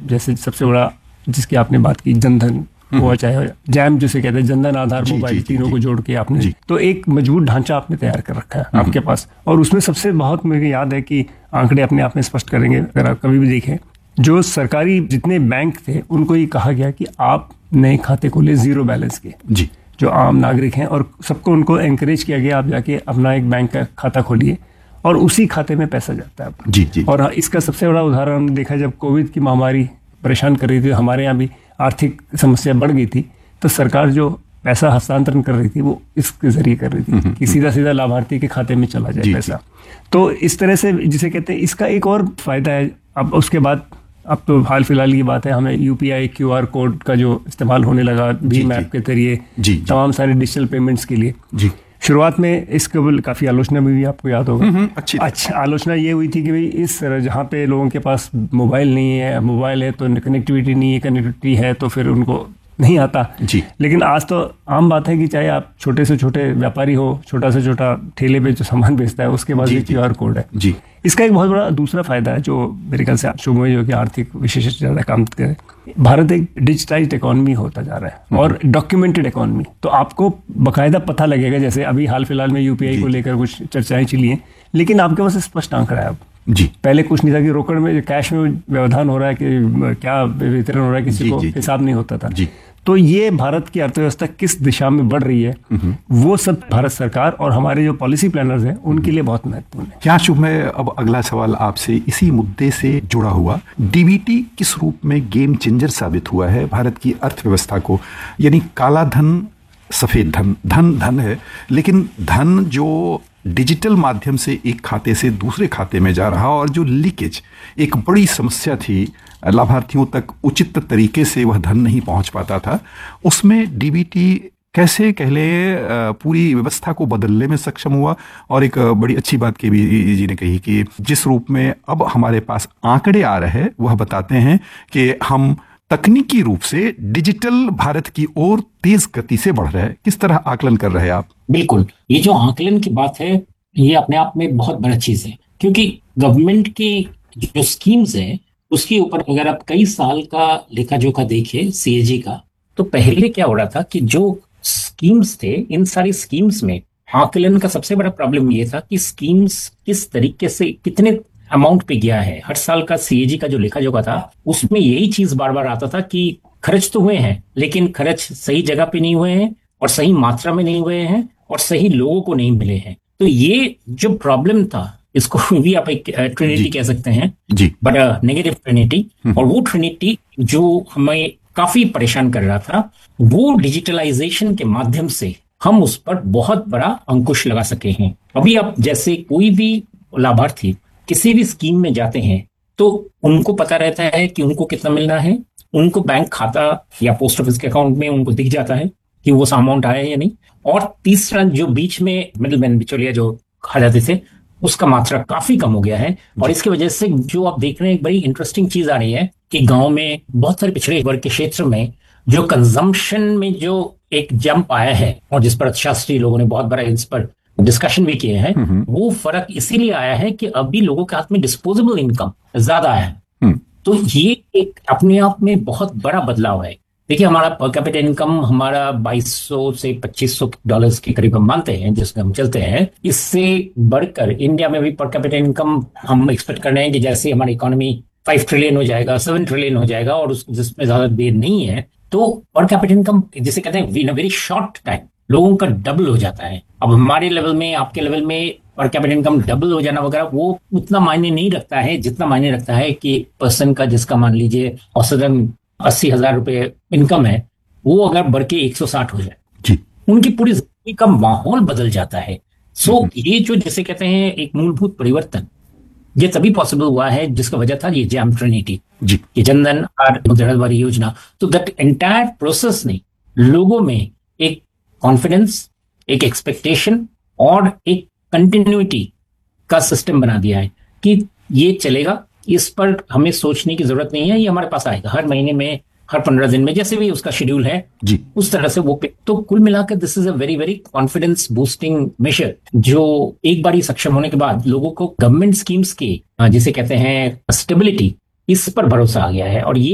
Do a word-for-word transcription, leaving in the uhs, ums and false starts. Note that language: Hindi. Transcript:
जैसे सबसे बड़ा जिसकी आपने बात की जनधन हुआ, चाहे जैम जिसे कहते हैं जनधन आधार मोबाइल, तीनों को जोड़ के आपने तो एक मजबूत ढांचा आपने तैयार कर रखा है आपके पास। और उसमें सबसे बहुत मुझे याद है कि आंकड़े अपने आप में स्पष्ट करेंगे, अगर आप कभी भी देखें, जो सरकारी जितने बैंक थे उनको ये कहा गया कि आप नए खाते खोले जीरो बैलेंस के, जी जो आम नागरिक हैं, और सबको उनको एनकरेज किया गया आप जाके अपना एक बैंक का खाता खोलिए और उसी खाते में पैसा जाता है जी, जी। और इसका सबसे बड़ा उदाहरण हमने देखा जब कोविड की महामारी परेशान कर रही थी, हमारे यहाँ भी आर्थिक समस्या बढ़ गई थी, तो सरकार जो पैसा हस्तांतरण कर रही थी वो इसके जरिए कर रही थी कि सीधा सीधा लाभार्थी के खाते में चला जाए पैसा। तो इस तरह से जिसे कहते हैं, इसका एक और फायदा है, अब उसके बाद अब तो हाल फिलहाल की बात है, हमें यूपीआई क्यूआर कोड का जो इस्तेमाल होने लगा भीम ऐप के जरिए तमाम सारे डिजिटल पेमेंट्स के लिए। जी शुरुआत में इसके काफी आलोचना भी हुई, आपको याद होगा। अच्छी अच्छा आलोचना ये हुई थी कि भाई इस जहाँ पे लोगों के पास मोबाइल नहीं है, मोबाइल है तो कनेक्टिविटी नहीं है, कनेक्टिविटी है तो फिर उनको नहीं आता जी। लेकिन आज तो आम बात है कि चाहे आप छोटे से छोटे व्यापारी हो, छोटा से छोटा ठेले पे जो सामान बेचता है, उसके पास भी क्यूआर कोड है जी। इसका एक बहुत बड़ा दूसरा फायदा है जो मेरे ख्याल से शुभ में जो कि आर्थिक विशेष ज्यादा काम करे, भारत एक डिजिटाइज्ड इकोनॉमी होता जा रहा है और डॉक्यूमेंटेड इकोनॉमी। तो आपको बकायदा पता लगेगा, जैसे अभी हाल फिलहाल में यूपीआई को लेकर कुछ चर्चाएं चली हैं, लेकिन आपके पास स्पष्ट आंकड़ा है अब जी। पहले कुछ नहीं था कि रोकड़ में कैश में व्यवधान हो रहा है कि क्या वितरण हो रहा है, किसी जी, को जी, हिसाब नहीं होता था जी। तो ये भारत की अर्थव्यवस्था किस दिशा में बढ़ रही है, वो सब भारत सरकार और हमारे जो पॉलिसी प्लानर्स हैं उनके लिए बहुत महत्वपूर्ण है। क्या शुभ, मैं अब अगला सवाल आपसे इसी मुद्दे से जुड़ा हुआ, डीबीटी किस रूप में गेम चेंजर साबित हुआ है भारत की अर्थव्यवस्था को? यानी काला धन, सफेद धन, धन धन है, लेकिन धन जो डिजिटल माध्यम से एक खाते से दूसरे खाते में जा रहा और जो लीकेज एक बड़ी समस्या थी, लाभार्थियों तक उचित तरीके से वह धन नहीं पहुंच पाता था, उसमें डीबीटी कैसे कहले पूरी व्यवस्था को बदलने में सक्षम हुआ। और एक बड़ी अच्छी बात के भी जी ने कही कि जिस रूप में अब हमारे पास आंकड़े आ रहे हैं वह बताते हैं कि हम तकनीकी रूप से डिजिटल भारत की ओर तेज गति से बढ़ रहे हैं। किस तरह आकलन कर रहे हैं आप? बिल्कुल, ये जो आकलन की बात है ये अपने आप में बहुत बड़ा चीज है, क्योंकि गवर्नमेंट की जो स्कीम्स है उसके ऊपर अगर आप कई साल का लेखा जोखा देखिए सीएजी का, तो पहले क्या हो रहा था कि जो स्कीम्स थे, इन सारी स्कीम्स में आकलन का सबसे बड़ा प्रॉब्लम ये था कि स्कीम्स किस तरीके से कितने अमाउंट पे गया है। हर साल का सीएजी का जो लेखा जोखा था उसमें यही चीज बार बार आता था कि खर्च तो हुए हैं लेकिन खर्च सही जगह पे नहीं हुए हैं और सही मात्रा में नहीं हुए हैं और सही लोगों को नहीं मिले हैं। तो ये जो प्रॉब्लम था, इसको भी आप एक ट्रिनिटी कह सकते हैं जी, बट नेगेटिव ट्रिनिटी। और वो ट्रिनिटी जो हमें काफी परेशान कर रहा था, वो डिजिटलाइजेशन के माध्यम से हम उस पर बहुत बड़ा अंकुश लगा सके हैं। अभी आप जैसे कोई भी लाभार्थी किसी भी स्कीम में जाते हैं तो उनको पता रहता है कि उनको कितना मिलना है, उनको बैंक खाता या पोस्ट ऑफिस के अकाउंट में उनको दिख जाता है कि वो अमाउंट आया है या नहीं। और तीसरा जो बीच में मिडलमैन बिचौलिया जो खा जाते थे, उसका मात्रा काफी कम हो गया है। और इसकी वजह से जो आप देख रहे हैं एक बड़ी इंटरेस्टिंग चीज आ रही है कि गांव में बहुत सारे पिछड़े वर्ग के क्षेत्र में जो कंजम्पशन में जो एक जंप आया है और जिस पर अर्थशास्त्री लोगों ने बहुत बड़ा इस पर डिस्कशन भी किए हैं, वो फर्क इसीलिए आया है कि अभी लोगों के हाथ में डिस्पोजेबल इनकम ज्यादा है। तो ये एक अपने आप में बहुत बड़ा बदलाव है। देखिए, हमारा पर कैपिटा इनकम हमारा बाईस सौ से पच्चीस सौ डॉलर्स के करीब हम मानते हैं जिसमें हम चलते हैं। इससे बढ़कर इंडिया में भी पर कैपिटा इनकम हम एक्सपेक्ट कर रहे हैं कि जैसे हमारी इकोनॉमी फाइव ट्रिलियन हो जाएगा, सेवन ट्रिलियन हो जाएगा और उस जिसमें ज्यादा देर नहीं है, तो पर कैपिटा इनकम जिसे कहते हैं इन अ वेरी शॉर्ट टाइम लोगों का डबल हो जाता है। अब हमारे लेवल में, आपके लेवल में पर कैपिटा इनकम डबल हो जाना वगैरह वो उतना मायने नहीं रखता है जितना मायने रखता है कि पर्सन का जिसका मान लीजिए औसतन अस्सी हजार रुपए इनकम है, वो अगर बढ़ के एक सौ साठ हो जाए जी, उनकी पूरी जिंदगी का माहौल बदल जाता है। सो so, ये जो जिसे कहते हैं एक मूलभूत परिवर्तन, ये तभी पॉसिबल हुआ है जिसका वजह था ये जैम ट्रिनिटी जी, ये जनधन और योजना। तो दैट एंटायर प्रोसेस ने लोगों में एक कॉन्फिडेंस, एक एक्सपेक्टेशन और एक कंटिन्यूटी का सिस्टम बना दिया है कि ये चलेगा, इस पर हमें सोचने की जरूरत नहीं है, ये हमारे पास आएगा हर महीने में, हर पंद्रह दिन में, जैसे भी उसका शेड्यूल है जी, उस तरह से वो। तो कुल मिलाकर this is a very very confidence boosting major जो एक बार ही सक्षम होने के बाद लोगों को गवर्नमेंट स्कीम्स के जिसे कहते हैं स्टेबिलिटी, इस पर भरोसा आ गया है। और ये